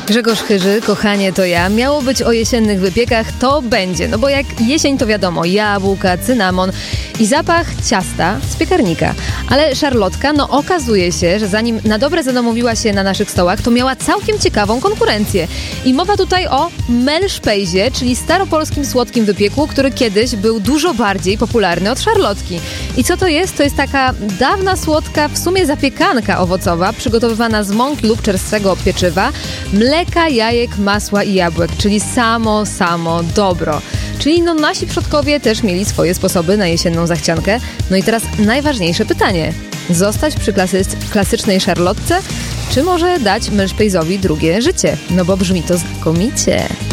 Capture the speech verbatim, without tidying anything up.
Grzegorz Chyży, kochanie to ja. Miało być o jesiennych wypiekach, to będzie. No bo jak jesień to wiadomo, jabłka, cynamon i zapach ciasta z piekarnika. Ale szarlotka, no okazuje się, że zanim na dobre zadomowiła się na naszych stołach, to miała całkiem ciekawą konkurencję. I mowa tutaj o melszpejzie, czyli staropolskim słodkim wypieku, który kiedyś był dużo bardziej popularny od szarlotki. I co to jest? To jest taka dawna, słodka, w sumie zapiekanka owocowa, przygotowywana z mąki lub czerstwego pieczywa, mleka, jajek, masła i jabłek, czyli samo, samo dobro. Czyli no nasi przodkowie też mieli swoje sposoby na jesienną zachciankę. No i teraz najważniejsze pytanie. Zostać przy klasy- klasycznej szarlotce, czy może dać melszpejzowi drugie życie? No bo brzmi to znakomicie.